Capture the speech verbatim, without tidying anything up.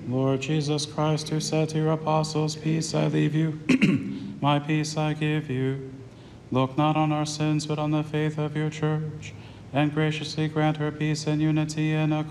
Lord Jesus Christ, who said to your apostles, "Peace I leave you, my peace I give you," look not on our sins, but on the faith of your church, and graciously grant her peace and unity in a